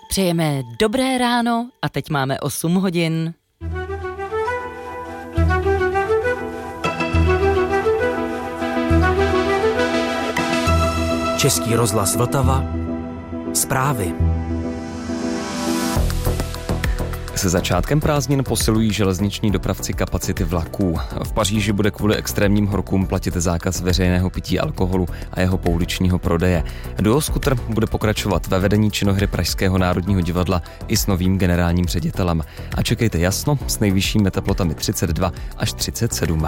Přejeme dobré ráno a teď máme 8 hodin. Český rozhlas Vltava. Zprávy. Se začátkem prázdnin posilují železniční dopravci kapacity vlaků. V Paříži bude kvůli extrémním horkům platit zákaz veřejného pití alkoholu a jeho pouličního prodeje. Duoskutr bude pokračovat ve vedení činohry Pražského národního divadla i s novým generálním ředitelem. A čekejte jasno s nejvyššími teplotami 32 až 37.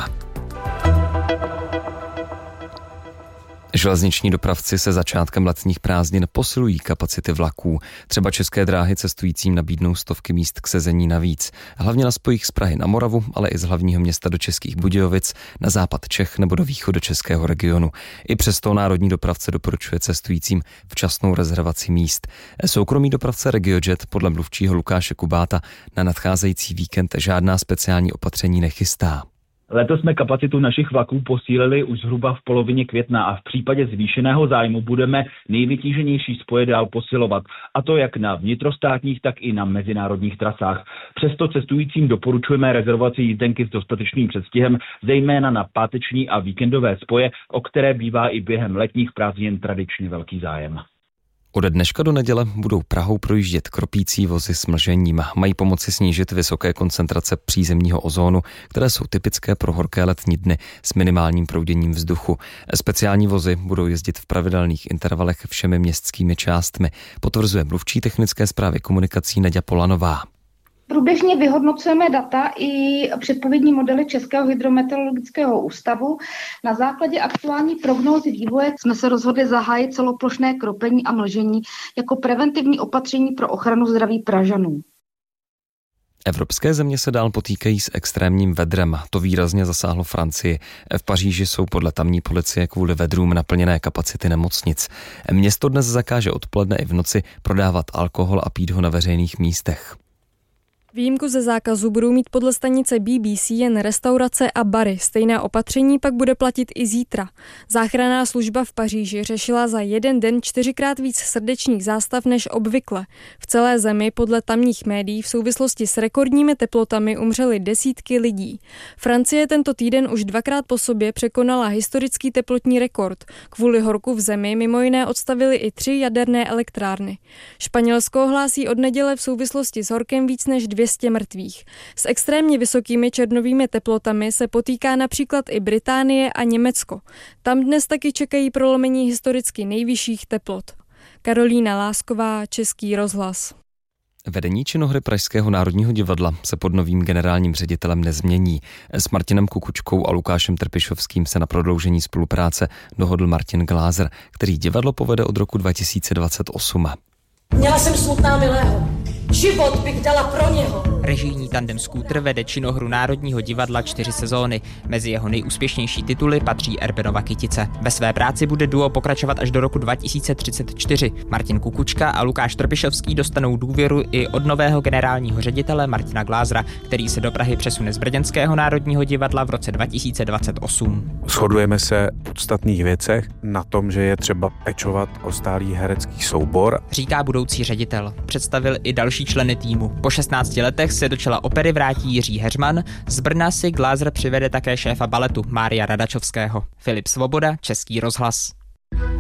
Železniční dopravci se začátkem letních prázdnin posilují kapacity vlaků. Třeba České dráhy cestujícím nabídnou stovky míst k sezení navíc. Hlavně na spojích z Prahy na Moravu, ale i z hlavního města do Českých Budějovic, na západ Čech nebo do východočeského regionu. I přesto národní dopravce doporučuje cestujícím včasnou rezervaci míst. Soukromý dopravce RegioJet podle mluvčího Lukáše Kubáta na nadcházející víkend žádná speciální opatření nechystá. Letos jsme kapacitu našich vlaků posílili už zhruba v polovině května a v případě zvýšeného zájmu budeme nejvytíženější spoje dál posilovat, a to jak na vnitrostátních, tak i na mezinárodních trasách. Přesto cestujícím doporučujeme rezervaci jízdenky s dostatečným předstihem, zejména na páteční a víkendové spoje, o které bývá i během letních prázdnin tradičně velký zájem. Ode dneška do neděle budou Prahou projíždět kropící vozy s mlžením. Mají pomoci snížit vysoké koncentrace přízemního ozónu, které jsou typické pro horké letní dny s minimálním prouděním vzduchu. Speciální vozy budou jezdit v pravidelných intervalech všemi městskými částmi, potvrzuje mluvčí technické správy komunikací Naďa Polanová. Průběžně vyhodnocujeme data i předpovědní modely Českého hydrometeorologického ústavu. Na základě aktuální prognózy vývoje jsme se rozhodli zahájit celoplošné kropení a mlžení jako preventivní opatření pro ochranu zdraví Pražanů. Evropské země se dál potýkají s extrémním vedrem. To výrazně zasáhlo Francii. V Paříži jsou podle tamní policie kvůli vedrům naplněné kapacity nemocnic. Město dnes zakáže odpoledne i v noci prodávat alkohol a pít ho na veřejných místech. Výjimku ze zákazu budou mít podle stanice BBC jen restaurace a bary. Stejné opatření pak bude platit i zítra. Záchranná služba v Paříži řešila za jeden den 4krát víc srdečních zástav než obvykle. V celé zemi podle tamních médií v souvislosti s rekordními teplotami umřely desítky lidí. Francie tento týden už 2krát po sobě překonala historický teplotní rekord. Kvůli horku v zemi mimo jiné odstavili i 3 jaderné elektrárny. Španělsko hlásí od neděle v souvislosti s horkem víc než 200 mrtvých. S extrémně vysokými červnovými teplotami se potýká například i Británie a Německo. Tam dnes taky čekají prolomení historicky nejvyšších teplot. Karolína Lásková, Český rozhlas. Vedení činohry Pražského národního divadla se pod novým generálním ředitelem nezmění. S Martinem Kukučkou a Lukášem Trpišovským se na prodloužení spolupráce dohodl Martin Glázer, který divadlo povede od roku 2028. Měla jsem smutná milého. Život bych dala pro něho. Režijní tandem Skútr vede činohru Národního divadla 4 sezóny. Mezi jeho nejúspěšnější tituly patří Erbenova Kytice. Ve své práci bude duo pokračovat až do roku 2034. Martin Kukučka a Lukáš Trpišovský dostanou důvěru i od nového generálního ředitele Martina Glázera, který se do Prahy přesune z Brněnského národního divadla v roce 2028. Shodujeme se v podstatných věcech na tom, že je třeba pečovat o stálý herecký soubor, říká budoucí ředitel. Představil i další členy týmu. Po 16 letech se do čela opery vrátí Jiří Heřman, z Brna si Glázer přivede také šéfa baletu Mária Radačovského. Filip Svoboda, Český rozhlas.